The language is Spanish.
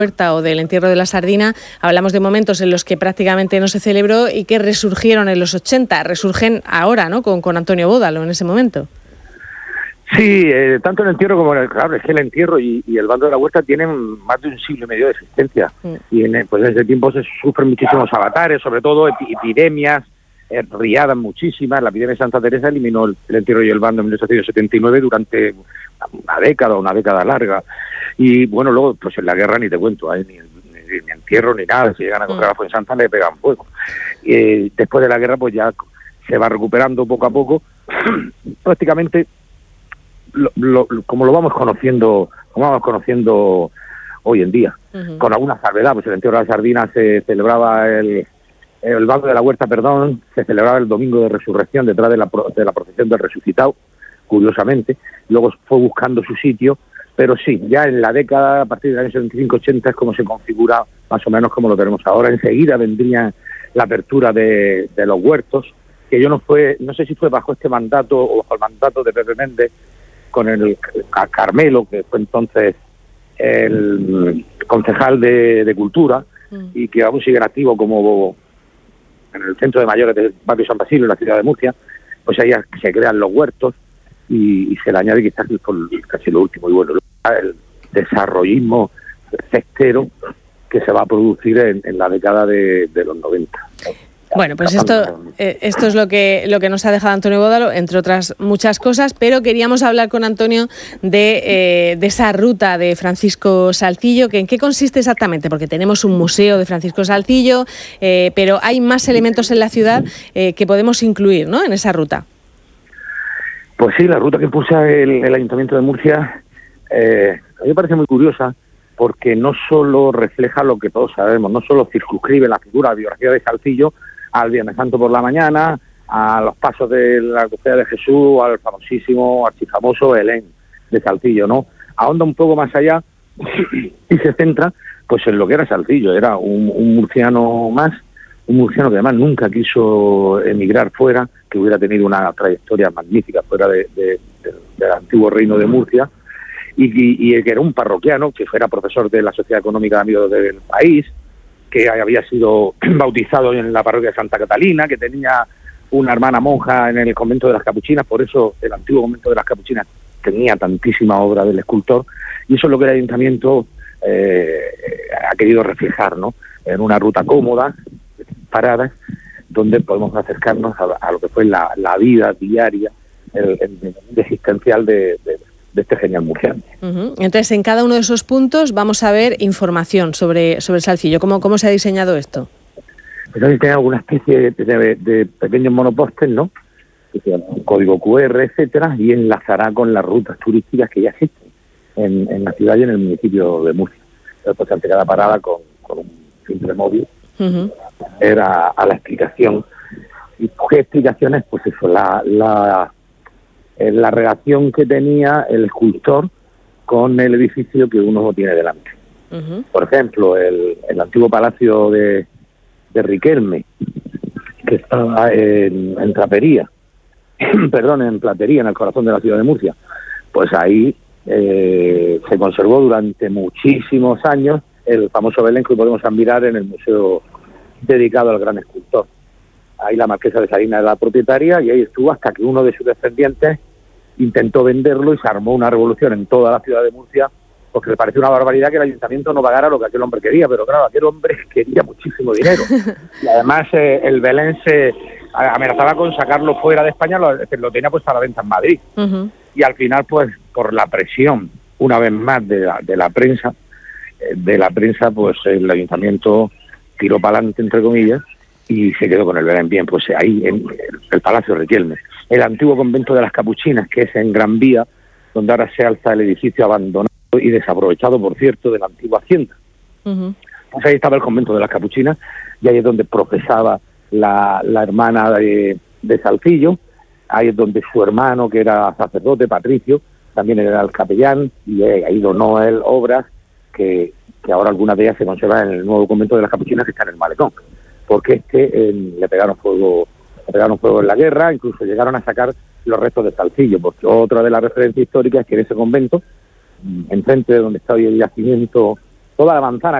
Huerta o del entierro de la sardina, hablamos de momentos en los que prácticamente no se celebró y que resurgieron en los 80, resurgen ahora, ¿no? Con Antonio Bódalo en ese momento. Sí, tanto el entierro como claro, es que el entierro y el bando de la Huerta tienen más de un siglo y medio de existencia. Y pues en ese tiempo se sufren muchísimos avatares, sobre todo epidemias, riadas muchísimas. La epidemia de Santa Teresa eliminó el entierro y el bando en 1879 durante una década larga. Y bueno, luego pues en la guerra ni te cuento, ni entierro ni nada. Si llegan a coger a Fuensanta le pegan fuego. Y después de la guerra pues ya se va recuperando poco a poco. Prácticamente como lo vamos conociendo hoy en día, con alguna salvedad. Pues el entierro de la sardina se celebraba el bando de la Huerta, se celebraba el domingo de resurrección detrás de la procesión del resucitado, curiosamente. Luego fue buscando su sitio, pero sí, ya en la década, a partir del año 75-80 es como se configura más o menos como lo tenemos ahora. Enseguida vendría la apertura de los huertos, que no sé si fue bajo este mandato o bajo el mandato de Pepe Méndez, con el Carmelo, que fue entonces el concejal de Cultura, y que aún sigue activo como en el centro de mayores del barrio San Basilio, en la ciudad de Murcia. Pues ahí se crean los huertos y se le añade quizás casi lo último, y bueno, el desarrollismo cestero que se va a producir en la década de los 90. Bueno, pues esto es lo que nos ha dejado Antonio Bódalo, entre otras muchas cosas, pero queríamos hablar con Antonio de esa ruta de Francisco Salcillo, que ¿en qué consiste exactamente? Porque tenemos un museo de Francisco Salcillo, pero hay más elementos en la ciudad que podemos incluir, ¿no?, en esa ruta. Pues sí, la ruta que impulsa el Ayuntamiento de Murcia a mí me parece muy curiosa, porque no solo refleja lo que todos sabemos, no solo circunscribe la figura, la biografía de Salcillo al Viernes Santo por la mañana, a los pasos de la Cofradía de Jesús, al famosísimo, archifamoso Belén de Salcillo, ¿no? Ahonda un poco más allá y se centra pues en lo que era Salcillo. Era un murciano más, un murciano que además nunca quiso emigrar fuera, que hubiera tenido una trayectoria magnífica fuera del antiguo reino de Murcia, y que era un parroquiano, que fuera profesor de la Sociedad Económica de Amigos del País, que había sido bautizado en la parroquia de Santa Catalina, que tenía una hermana monja en el convento de las Capuchinas. Por eso el antiguo convento de las Capuchinas tenía tantísima obra del escultor, y eso es lo que el Ayuntamiento ha querido reflejar, ¿no?, en una ruta cómoda, paradas, donde podemos acercarnos a lo que fue la vida diaria, el existencial de este genial murciano. Entonces, en cada uno de esos puntos vamos a ver información sobre Salcillo. ¿Cómo se ha diseñado esto? Pues ahí tiene alguna especie de pequeños monopostes, ¿no?, un código QR, etcétera, y enlazará con las rutas turísticas que ya existen en la ciudad y en el municipio de Murcia. Entonces, ante cada parada con un simple móvil, era a la explicación. ¿Y qué explicaciones? Pues eso, la relación que tenía el escultor con el edificio que uno tiene delante. Por ejemplo, el antiguo palacio de Riquelme, que estaba en Trapería, en Platería, en el corazón de la ciudad de Murcia, pues ahí se conservó durante muchísimos años el famoso Belén que podemos admirar en el museo dedicado al gran escultor. Ahí la marquesa de Salinas era la propietaria, y ahí estuvo hasta que uno de sus descendientes intentó venderlo, y se armó una revolución en toda la ciudad de Murcia, porque le pareció una barbaridad que el ayuntamiento no pagara lo que aquel hombre quería. Pero claro, aquel hombre quería muchísimo dinero, y además el Belén se amenazaba con sacarlo fuera de España, lo tenía puesto a la venta en Madrid. Y al final, pues por la presión, una vez más, de la prensa, pues el ayuntamiento tiró para adelante, entre comillas, y se quedó con el Belén. Bien, pues ahí en el Palacio de Riquelme, el antiguo convento de las Capuchinas, que es en Gran Vía, donde ahora se alza el edificio abandonado y desaprovechado, por cierto, de la antigua hacienda. Pues ahí estaba el convento de las Capuchinas, y ahí es donde profesaba la hermana de Salcillo. Ahí es donde su hermano, que era sacerdote, Patricio, también era el capellán, y ahí donó él obras que ahora algunas de ellas se conservan en el nuevo convento de las Capuchinas, que está en el Malecón, porque le pegaron fuego en la guerra. Incluso llegaron a sacar los restos de Salcillo, porque otra de las referencias históricas es que en ese convento, enfrente de donde está hoy el yacimiento toda la manzana